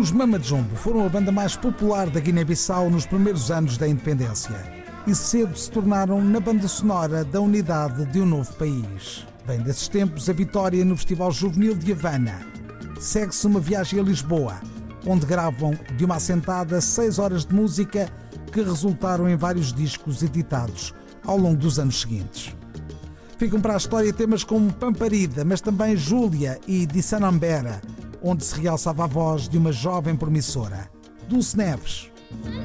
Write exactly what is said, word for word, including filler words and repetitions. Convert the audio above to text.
Os Mama Jumbo foram a banda mais popular da Guiné-Bissau nos primeiros anos da independência e cedo se tornaram na banda sonora da unidade de um novo país. Vem desses tempos a vitória no Festival Juvenil de Havana. Segue-se uma viagem a Lisboa, onde gravam de uma assentada seis horas de música que resultaram em vários discos editados ao longo dos anos seguintes. Ficam para a história temas como Pamparida, mas também Júlia e Dissanambera, onde se realçava a voz de uma jovem promissora, Dulce Neves.